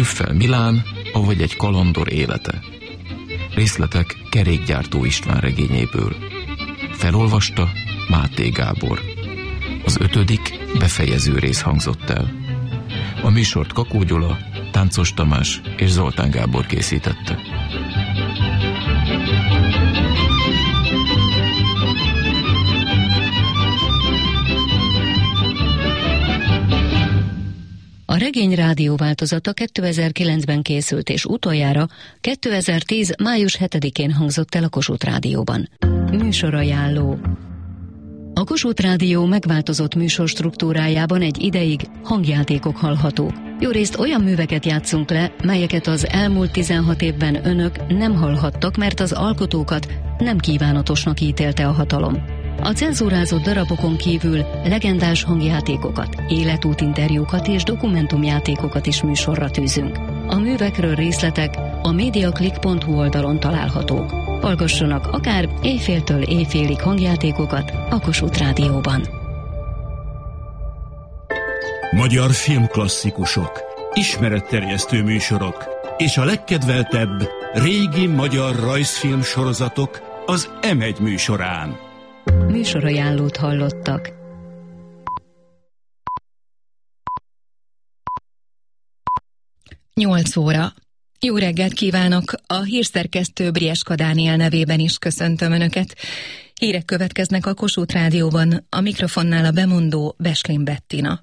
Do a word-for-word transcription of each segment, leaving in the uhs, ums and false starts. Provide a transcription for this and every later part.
Trüffel Milán, avagy egy kalandor élete. Részletek Kerékgyártó István regényéből. Felolvasta Máté Gábor. Az ötödik befejező rész hangzott el. A műsort Kakó Gyula, Táncos Tamás és Zoltán Gábor készítette. A regény rádió változata kétezer-kilencben készült, és utoljára kétezer-tíz. május hetedikén hangzott el a Kossuth Rádióban. Műsorajánló. A Kossuth Rádió megváltozott műsor struktúrájában egy ideig hangjátékok hallhatók. Jórészt olyan műveket játszunk le, melyeket az elmúlt tizenhat évben önök nem hallhattak, mert az alkotókat nem kívánatosnak ítélte a hatalom. A cenzúrázott darabokon kívül legendás hangjátékokat, életútinterjúkat és dokumentumjátékokat is műsorra tűzünk. A művekről részletek a mediaclick pont hu oldalon találhatók. Hallgassanak akár éjféltől éjfélig hangjátékokat a Kossuth Rádióban. Magyar filmklasszikusok, ismeretterjesztő műsorok és a legkedveltebb régi magyar rajzfilm sorozatok az em egy műsorán. Műsorajánlót hallottak. nyolc óra. Jó reggelt kívánok! A hírszerkesztő Brieska Dániel nevében is köszöntöm Önöket. Hírek következnek a Kossuth Rádióban, a mikrofonnál a bemondó Beslin Bettina.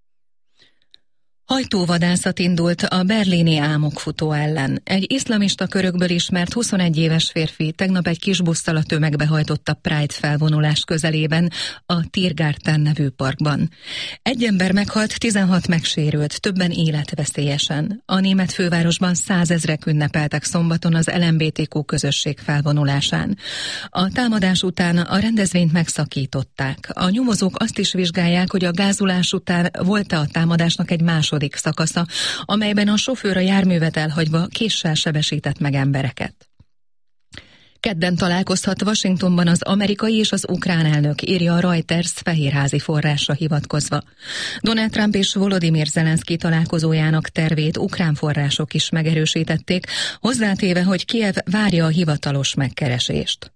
Hajtóvadászat indult a berlini álmokfutó ellen. Egy iszlamista körökből ismert huszonegy éves férfi tegnap egy kis busszal a tömegbe hajtott a Pride felvonulás közelében, a Tiergarten nevű parkban. Egy ember meghalt, tizenhat megsérült, többen életveszélyesen. A német fővárosban százezrek ünnepeltek szombaton az el em bé té kú közösség felvonulásán. A támadás után a rendezvényt megszakították. A nyomozók azt is vizsgálják, hogy a gázulás után volt-e a támadásnak egy második szakasza, amelyben a sofőr a járművet elhagyva késsel sebesített meg embereket. Kedden találkozhat Washingtonban az amerikai és az ukrán elnök, írja a Reuters fehérházi forrásra hivatkozva. Donald Trump és Volodymyr Zelenszky találkozójának tervét ukrán források is megerősítették, hozzátéve, hogy Kijev várja a hivatalos megkeresést.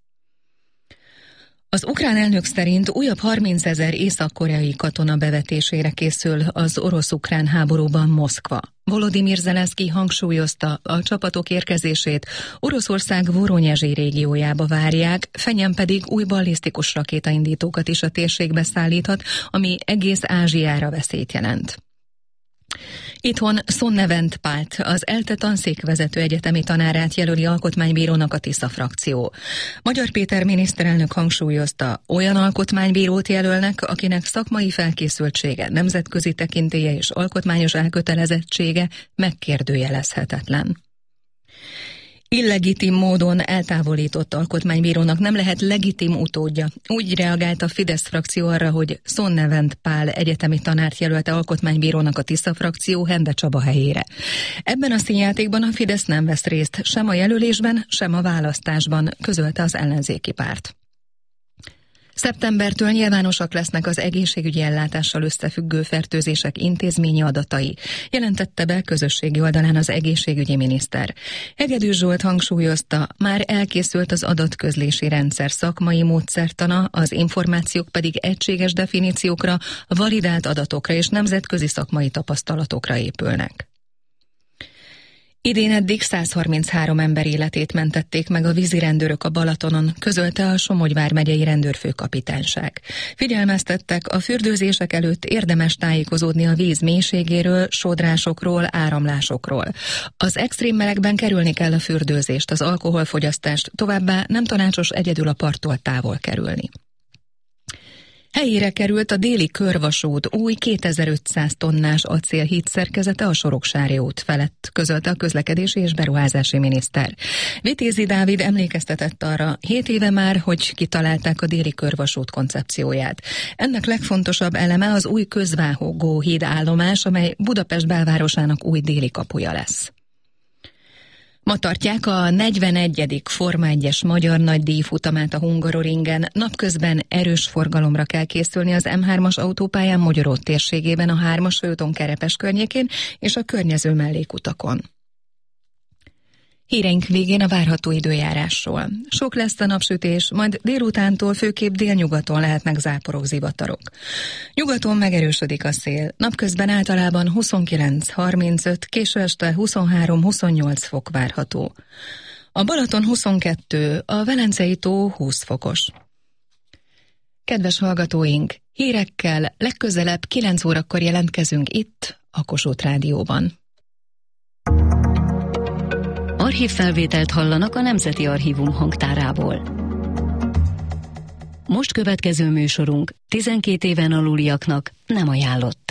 Az ukrán elnök szerint újabb harmincezer észak-koreai katona bevetésére készül az orosz-ukrán háborúban Moszkva. Volodymyr Zelenszky hangsúlyozta, a csapatok érkezését Oroszország Voronyezsi régiójába várják, Fenyen pedig új ballisztikus rakétaindítókat is a térségbe szállíthat, ami egész Ázsiára veszélyt jelent. Itthon Sonnevent Pált, az ELTE tanszékvezető egyetemi tanárát jelöli alkotmánybírónak a Tisza frakció. Magyar Péter miniszterelnök hangsúlyozta, olyan alkotmánybírót jelölnek, akinek szakmai felkészültsége, nemzetközi tekintélye és alkotmányos elkötelezettsége megkérdőjelezhetetlen. Illegitim módon eltávolított alkotmánybírónak nem lehet legitim utódja. Úgy reagált a Fidesz frakció arra, hogy Sonnevent Pál egyetemi tanárt jelölte alkotmánybírónak a Tisza frakció Hende Csaba helyére. Ebben a színjátékban a Fidesz nem vesz részt sem a jelölésben, sem a választásban, közölte az ellenzéki párt. Szeptembertől nyilvánosak lesznek az egészségügyi ellátással összefüggő fertőzések intézményi adatai, jelentette be közösségi oldalán az egészségügyi miniszter. Hegedűs Zsolt hangsúlyozta, már elkészült az adatközlési rendszer szakmai módszertana, az információk pedig egységes definíciókra, validált adatokra és nemzetközi szakmai tapasztalatokra épülnek. Idén eddig száz harminchárom ember életét mentették meg a vízirendőrök a Balatonon, közölte a Somogy vármegyei rendőrfőkapitányság. Figyelmeztettek, a fürdőzések előtt érdemes tájékozódni a víz mélységéről, sodrásokról, áramlásokról. Az extrém melegben kerülni kell a fürdőzést, az alkoholfogyasztást, továbbá nem tanácsos egyedül a parttól távol kerülni. Helyére került a déli körvasút új kétezer-ötszáz tonnás acélhíd szerkezete a Soroksári út felett, közölte a közlekedési és beruházási miniszter. Vitézi Dávid emlékeztetett arra, hét éve már, hogy kitalálták a déli körvasút koncepcióját. Ennek legfontosabb eleme az új közvágó híd állomás, amely Budapest belvárosának új déli kapuja lesz. Ma tartják a negyvenegyedik Forma egyes magyar nagydíj futamát a Hungaroringen. Napközben erős forgalomra kell készülni az em hármas autópályán Mogyoró térségében, a hármas főúton Kerepes környékén és a környező mellékutakon. Híreink végén a várható időjárásról. Sok lesz a napsütés, majd délutántól főképp délnyugaton lehetnek záporok, zivatarok. Nyugaton megerősödik a szél, napközben általában huszonkilenc harmincöt, késő este huszonhárom huszonnyolc fok várható. A Balaton huszonkettő, a Velencei tó húsz fokos. Kedves hallgatóink, hírekkel legközelebb kilenc órakor jelentkezünk itt, a Kossuth Rádióban. Archívfelvételt hallanak a Nemzeti Archívum hangtárából. Most következő műsorunk tizenkét éven aluliaknak nem ajánlott.